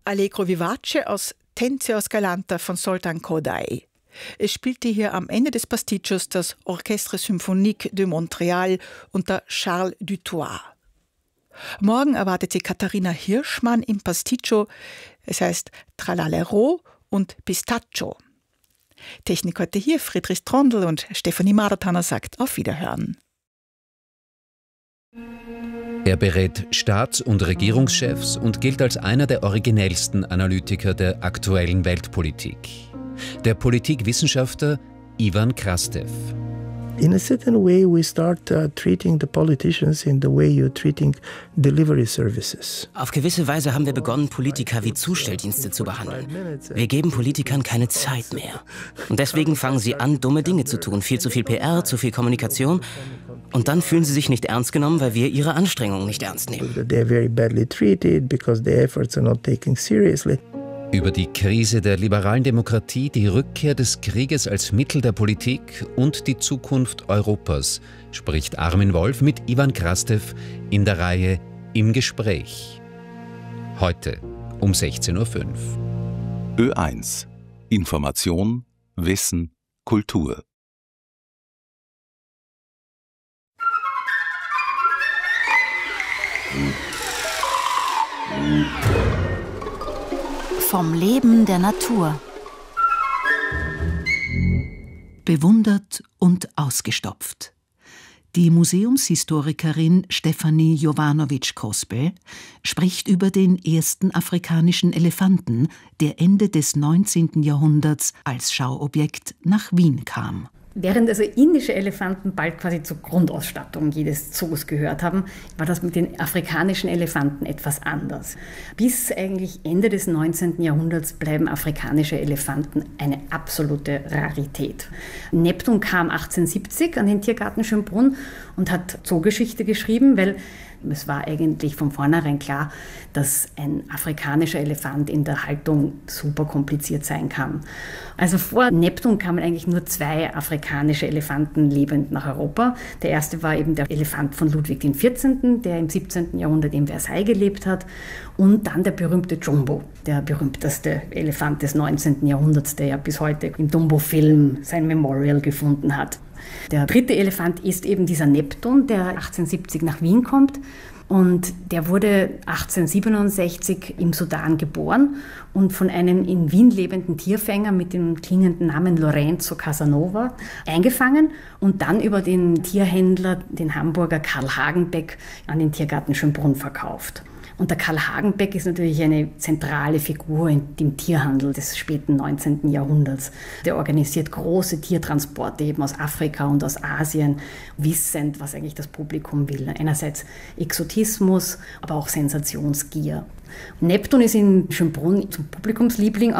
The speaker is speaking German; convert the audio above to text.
Allegro Vivace aus Tenzios Galanta von Zoltán Kodály. Es spielte hier am Ende des Pasticcios das Orchestre Symphonique de Montréal unter Charles Dutoit. Morgen erwartet sie Katharina Hirschmann im Pasticcio. Es heißt Tralalero und Pistaccio. Technik heute hier Friedrich Trondl und Stefanie Martaner sagt auf Wiederhören. Er berät Staats- und Regierungschefs und gilt als einer der originellsten Analytiker der aktuellen Weltpolitik. Der Politikwissenschaftler Ivan Krastev. In a certain way, we start treating the politicians in the way you're treating delivery services. Auf gewisse Weise haben wir begonnen, Politiker wie Zustelldienste zu behandeln. Wir geben Politikern keine Zeit mehr. Und deswegen fangen sie an, dumme Dinge zu tun. Viel zu viel PR, zu viel Kommunikation. Und dann fühlen sie sich nicht ernst genommen, weil wir ihre Anstrengungen nicht ernst nehmen. They're very badly treated because the efforts are not taken seriously. Über die Krise der liberalen Demokratie, die Rückkehr des Krieges als Mittel der Politik und die Zukunft Europas spricht Armin Wolf mit Ivan Krastev in der Reihe Im Gespräch. Heute um 16:05 Uhr. Ö1 Information, Wissen, Kultur. Vom Leben der Natur. Bewundert und ausgestopft. Die Museumshistorikerin Stefanie Jovanović-Kospel spricht über den ersten afrikanischen Elefanten, der Ende des 19. Jahrhunderts als Schauobjekt nach Wien kam. Während also indische Elefanten bald quasi zur Grundausstattung jedes Zoos gehört haben, war das mit den afrikanischen Elefanten etwas anders. Bis eigentlich Ende des 19. Jahrhunderts bleiben afrikanische Elefanten eine absolute Rarität. Neptun kam 1870 an den Tiergarten Schönbrunn und hat Zoogeschichte geschrieben, weil es war eigentlich von vornherein klar, dass ein afrikanischer Elefant in der Haltung super kompliziert sein kann. Also vor Neptun kamen eigentlich nur 2 afrikanische Elefanten lebend nach Europa. Der erste war eben der Elefant von Ludwig XIV., der im 17. Jahrhundert in Versailles gelebt hat. Und dann der berühmte Jumbo, der berühmteste Elefant des 19. Jahrhunderts, der ja bis heute im Dumbo-Film sein Memorial gefunden hat. Der dritte Elefant ist eben dieser Neptun, der 1870 nach Wien kommt. Und der wurde 1867 im Sudan geboren und von einem in Wien lebenden Tierfänger mit dem klingenden Namen Lorenzo Casanova eingefangen und dann über den Tierhändler, den Hamburger Karl Hagenbeck, an den Tiergarten Schönbrunn verkauft. Und der Karl Hagenbeck ist natürlich eine zentrale Figur im Tierhandel des späten 19. Jahrhunderts. Der organisiert große Tiertransporte eben aus Afrika und aus Asien, wissend, was eigentlich das Publikum will. Einerseits Exotismus, aber auch Sensationsgier. Neptun ist in Schönbrunn zum Publikumsliebling